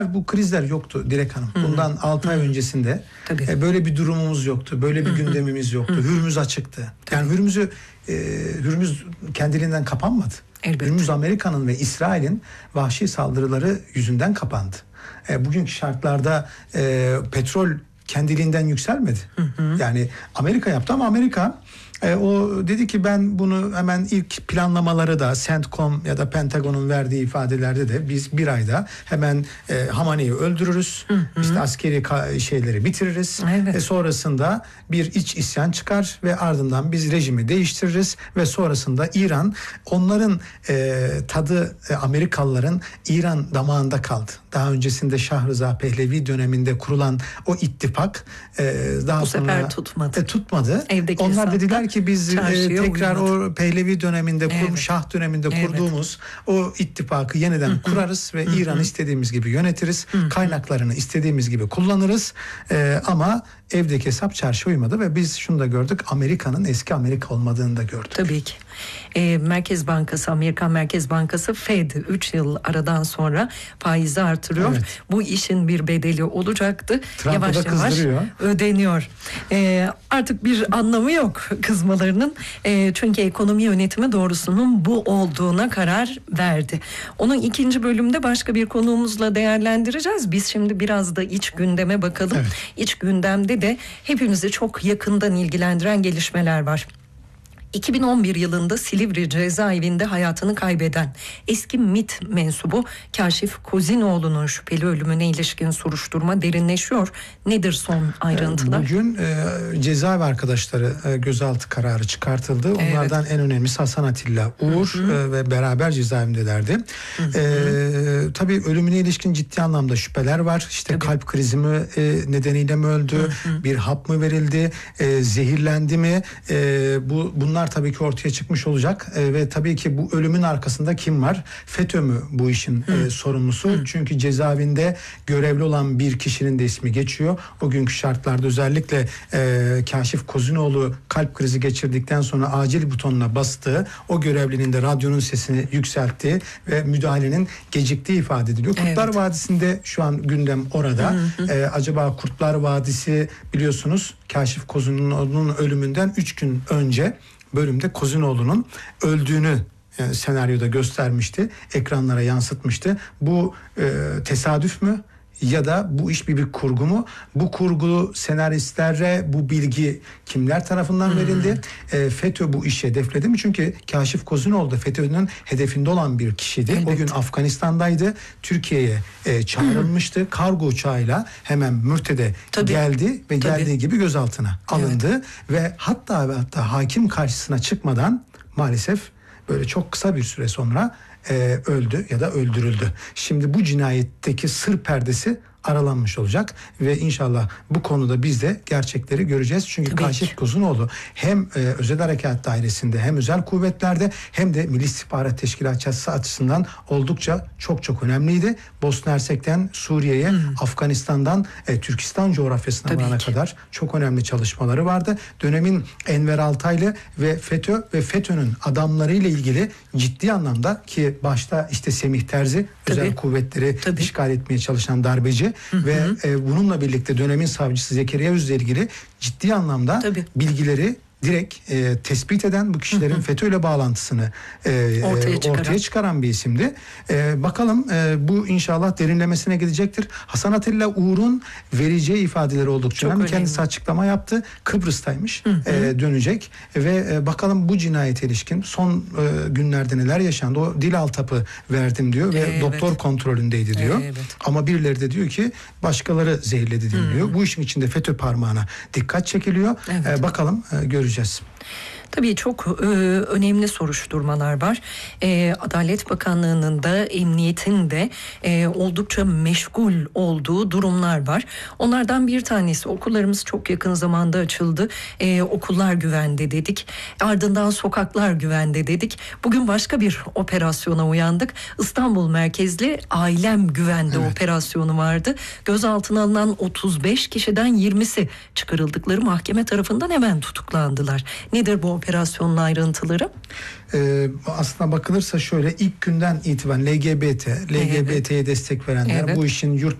Bu krizler yoktu Dilek Hanım. Bundan 6 ay öncesinde böyle bir durumumuz yoktu. Böyle bir gündemimiz yoktu. Hürmüz açıktı. Yani Hürmüz kendiliğinden kapanmadı. Elbette. Hürmüz Amerika'nın ve İsrail'in vahşi saldırıları yüzünden kapandı. Bugünkü şartlarda petrol kendiliğinden yükselmedi. Yani Amerika yaptı ama Amerika o dedi ki ben bunu hemen ilk planlamaları da CENTCOM ya da Pentagon'un verdiği ifadelerde de biz bir ayda hemen Hamane'yi öldürürüz. İşte askeri şeyleri bitiririz. Evet. Sonrasında bir iç isyan çıkar ve ardından biz rejimi değiştiririz ve sonrasında İran, onların tadı Amerikalıların İran damağında kaldı. Daha öncesinde Şah Rıza Pehlevi döneminde kurulan o ittifak daha bu sonra sefer tutmadı. Tutmadı. Evdeki Onlar dediler ki biz tekrar uymadı. o Pehlevi döneminde kurmuş, Şah döneminde kurduğumuz o ittifakı yeniden kurarız ve İran'ı istediğimiz gibi yönetiriz. Kaynaklarını istediğimiz gibi kullanırız. Ama evdeki hesap çarşıya uymadı ve biz şunu da gördük. Amerika'nın eski Amerika olmadığını da gördük. Tabii ki. Merkez Bankası, Amerikan Merkez Bankası Fed 3 yıl aradan sonra faizi artırıyor. Evet. Bu işin bir bedeli olacaktı. Trump'ı Yavaş da yavaş kızdırıyor. ödeniyor. Artık bir anlamı yok kızmalarının. Çünkü ekonomi yönetimi doğrusunun bu olduğuna karar verdi. Onun ikinci bölümde başka bir konuğumuzla değerlendireceğiz. Biz şimdi biraz da iç gündeme bakalım. Evet. İç gündemde de hepimizi çok yakından ilgilendiren gelişmeler var. 2011 yılında Silivri cezaevinde hayatını kaybeden eski MİT mensubu Kaşif Kozinoğlu'nun şüpheli ölümüne ilişkin soruşturma derinleşiyor. Nedir son ayrıntılar? Bugün cezaevi arkadaşları gözaltı kararı çıkartıldı. Onlardan en önemlisi Hasan Atilla Uğur ve beraber cezaevindelerdi. Tabii ölümüne ilişkin ciddi anlamda şüpheler var. İşte kalp krizi mi nedeniyle mi öldü? Bir hap mı verildi? Zehirlendi mi? Bunlar tabii ki ortaya çıkmış olacak ve tabii ki bu ölümün arkasında kim var? FETÖ mü bu işin sorumlusu? Çünkü cezaevinde görevli olan bir kişinin de ismi geçiyor. O günkü şartlarda özellikle Kaşif Kozinoğlu kalp krizi geçirdikten sonra acil butonuna bastığı, o görevlinin de radyonun sesini yükselttiği ve müdahalenin geciktiği ifade ediliyor. Kurtlar Vadisi'nde şu an gündem orada. Acaba Kurtlar Vadisi biliyorsunuz Kaşif Kozinoğlu'nun ölümünden 3 gün önce bölümde Kozinoğlu'nun öldüğünü senaryoda göstermişti. Ekranlara yansıtmıştı. Bu tesadüf mü? Ya da bu iş bir kurgu mu? Bu kurgu senaristlere bu bilgi kimler tarafından verildi? FETÖ bu işi hedefledi mi? Çünkü Kaşif Kozinoğlu da FETÖ'nün hedefinde olan bir kişiydi. Elbette. O gün Afganistan'daydı. Türkiye'ye çağrılmıştı. Kargo uçağıyla hemen Mürted'e geldi ve geldiği gibi gözaltına alındı. Ve hatta hakim karşısına çıkmadan maalesef böyle çok kısa bir süre sonra öldü ya da öldürüldü. Şimdi bu cinayetteki sır perdesi aralanmış olacak ve inşallah bu konuda biz de gerçekleri göreceğiz. Çünkü Kaşif Kozinoğlu hem Özel Harekat Dairesi'nde hem özel kuvvetlerde hem de Milli İstihbarat Teşkilatı açısından oldukça çok önemliydi. Bosna Hersek'ten Suriye'ye, Afganistan'dan Türkistan coğrafyasına varana kadar çok önemli çalışmaları vardı. Dönemin Enver Altaylı ve FETÖ'nün adamlarıyla ilgili ciddi anlamda ki başta işte Semih Terzi özel kuvvetleri işgal etmeye çalışan darbeci ve bununla birlikte dönemin savcısı Zekeriya Öz'le ilgili ciddi anlamda bilgileri direkt tespit eden, bu kişilerin FETÖ ile bağlantısını ortaya çıkaran bir isimdi. Bakalım bu inşallah derinlemesine gidecektir. Hasan Atilla Uğur'un vereceği ifadeleri oldukça önemli. Kendisi açıklama yaptı. Kıbrıs'taymış. Dönecek ve bakalım bu cinayete ilişkin son günlerde neler yaşandı. O dil altapı verdim diyor ve doktor kontrolündeydi diyor. Ama birileri de diyor ki başkaları zehirledi diyor. Bu işin içinde FETÖ parmağına dikkat çekiliyor. Bakalım göreceğiz. Tabii çok önemli soruşturmalar var. Adalet Bakanlığı'nın da emniyetin de oldukça meşgul olduğu durumlar var. Onlardan bir tanesi, okullarımız çok yakın zamanda açıldı. Okullar güvende dedik. Ardından sokaklar güvende dedik. Bugün başka bir operasyona uyandık. İstanbul merkezli Ailem Güvende operasyonu vardı. Gözaltına alınan 35 kişiden 20'si çıkarıldıkları mahkeme tarafından hemen tutuklandılar. Nedir bu operasyonun ayrıntıları? Aslına bakılırsa şöyle, ilk günden itibaren LGBT'ye destek verenler, bu işin yurt